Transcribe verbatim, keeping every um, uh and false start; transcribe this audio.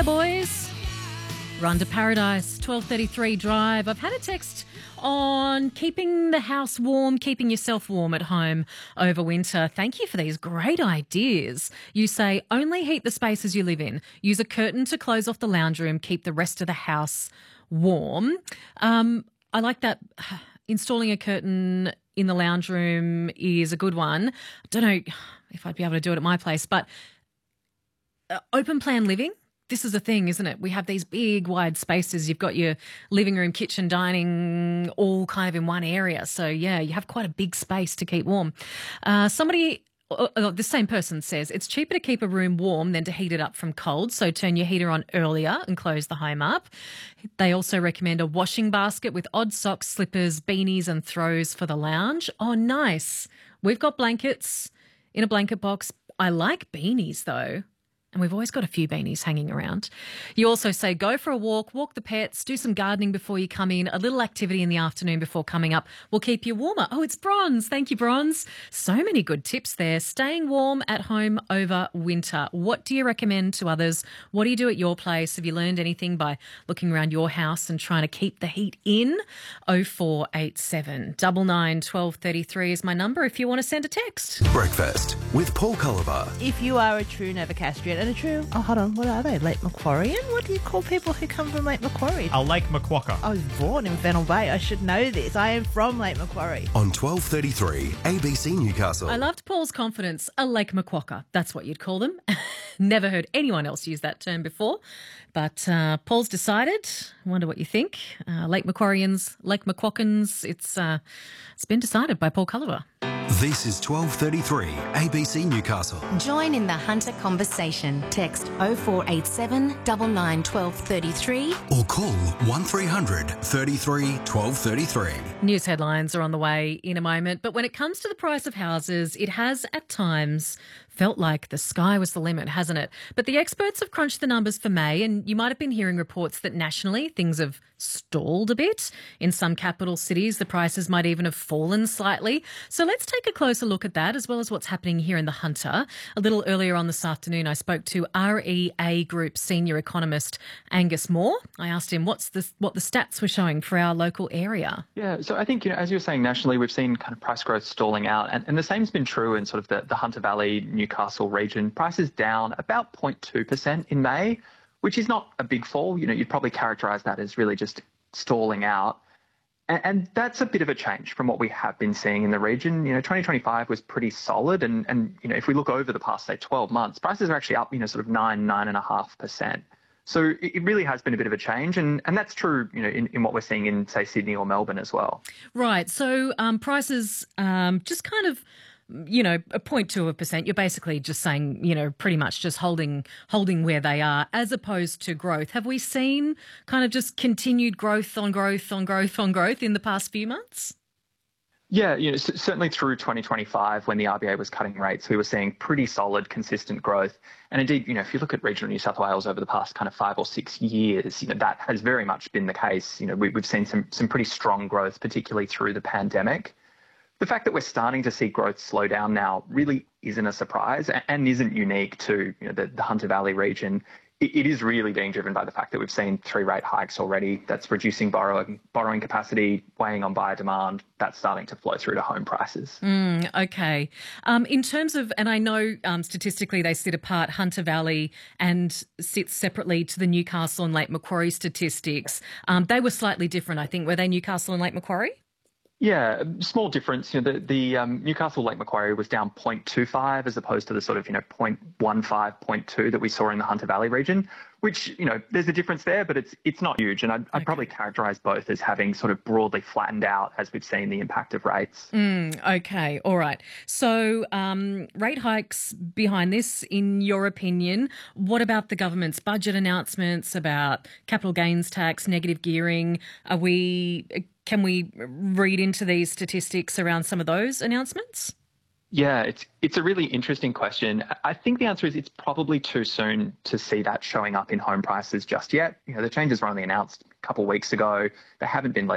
Hello, boys. Run to Paradise, twelve thirty-three Drive. I've had a text on keeping the house warm, keeping yourself warm at home over winter. Thank you for these great ideas. You say only heat the spaces you live in. Use a curtain to close off the lounge room. Keep the rest of the house warm. Um, I like that. Installing a curtain in the lounge room is a good one. I don't know if I'd be able to do it at my place, but uh, open plan living. This is a thing, isn't it? We have these big, wide spaces. You've got your living room, kitchen, dining, all kind of in one area. So, yeah, you have quite a big space to keep warm. Uh, somebody, uh, uh, the same person says, it's cheaper to keep a room warm than to heat it up from cold. So turn your heater on earlier and close the home up. They also recommend a washing basket with odd socks, slippers, beanies and throws for the lounge. Oh, nice. We've got blankets in a blanket box. I like beanies, though. And we've always got a few beanies hanging around. You also say go for a walk, walk the pets, do some gardening before you come in, a little activity in the afternoon before coming up will keep you warmer. Oh, it's Bronze. Thank you, Bronze. So many good tips there. Staying warm at home over winter. What do you recommend to others? What do you do at your place? Have you learned anything by looking around your house and trying to keep the heat in? oh four eight seven, nine nine, one two three three is my number if you want to send a text. Breakfast with Paul Culliver. If you are a true Novocastrian and a true, oh, hold on, what are they? Lake Macquarian? What do you call people who come from Lake Macquarie? A Lake Macquarie. I was born in Fennel Bay. I should know this. I am from Lake Macquarie. On twelve thirty-three A B C Newcastle. I loved Paul's confidence. A Lake Macquarie. That's what you'd call them. Never heard anyone else use that term before. But uh, Paul's decided. I wonder what you think. Uh, Lake Macquarians, Lake Macquackans. It's, uh, it's been decided by Paul Culliver. This is twelve thirty-three A B C Newcastle. Join in the Hunter conversation. Text oh four eight seven, nine nine, one two three three. Or call one three hundred, thirty-three, twelve thirty-three. News headlines are on the way in a moment. But when it comes to the price of houses, it has at times felt like the sky was the limit, hasn't it? But the experts have crunched the numbers for May, and you might have been hearing reports that nationally things have stalled a bit. In some capital cities, the prices might even have fallen slightly. So let's take a closer look at that, as well as what's happening here in the Hunter. A little earlier on this afternoon, I spoke to R E A Group senior economist Angus Moore. I asked him what's the, what the stats were showing for our local area. Yeah, so I think, you know, as you were saying, nationally, we've seen kind of price growth stalling out. And, and the same's been true in sort of the, the Hunter Valley, Newcastle region. Prices down about zero point two percent in May, which is not a big fall. You know, you'd probably characterise that as really just stalling out. And, and that's a bit of a change from what we have been seeing in the region. You know, twenty twenty-five was pretty solid. And, and you know, if we look over the past, say, twelve months, prices are actually up, you know, sort of nine, nine and a half percent. So it really has been a bit of a change, and, and that's true, you know, in, in what we're seeing in, say, Sydney or Melbourne as well. Right. So um, prices um, just kind of, you know, a zero point two of a percent. You're basically just saying, you know, pretty much just holding holding where they are, as opposed to growth. Have we seen kind of just continued growth on growth on growth on growth in the past few months? Yeah, you know, c- certainly through twenty twenty-five, when the R B A was cutting rates, we were seeing pretty solid, consistent growth. And indeed, you know, if you look at regional New South Wales over the past kind of five or six years, you know, that has very much been the case. You know, we, we've seen some some pretty strong growth, particularly through the pandemic. The fact that we're starting to see growth slow down now really isn't a surprise and isn't unique to, you know, the, the Hunter Valley region. It, it is really being driven by the fact that we've seen three rate hikes already. That's reducing borrowing borrowing capacity, weighing on buyer demand. That's starting to flow through to home prices. Mm, okay. Um, in terms of, and I know um, statistically they sit apart, Hunter Valley, and sit separately to the Newcastle and Lake Macquarie statistics. Um, they were slightly different, I think. Were they Newcastle and Lake Macquarie? Yeah, small difference. You know, the, the um, Newcastle Lake Macquarie was down zero point two five as opposed to the sort of, you know, zero point one five, zero point two that we saw in the Hunter Valley region, which, you know, there's a difference there, but it's it's not huge. And I'd, I'd Okay. probably characterise both as having sort of broadly flattened out as we've seen the impact of rates. Mm, okay, all right. So um, rate hikes behind this, in your opinion. What about the government's budget announcements about capital gains tax, negative gearing? Are we... Can we read into these statistics around some of those announcements? Yeah, it's it's a really interesting question. I think the answer is it's probably too soon to see that showing up in home prices just yet. You know, the changes were only announced a couple of weeks ago. They haven't been